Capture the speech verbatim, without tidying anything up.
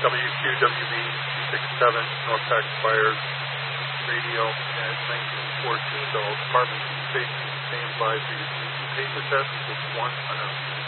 W Q W B two six seven, North Pack Fires, radio at nineteen fourteen, though, Department of Safety stands by for your paper test with one unknown.